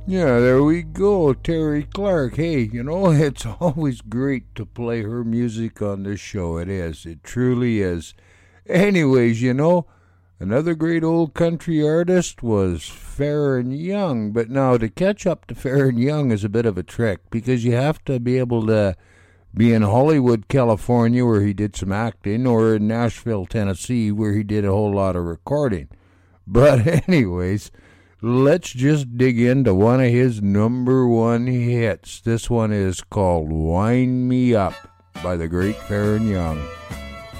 Yeah, there we go, Terry Clark. Hey, it's always great to play her music on this show. It is. It truly is. Anyways, another great old country artist was Farron Young. But now to catch up to Farron Young is a bit of a trick because you have to be able to be in Hollywood, California, where he did some acting, or in Nashville, Tennessee, where he did a whole lot of recording. But, anyways, let's just dig into one of his number one hits. This one is called Wind Me Up by the great Farron Young.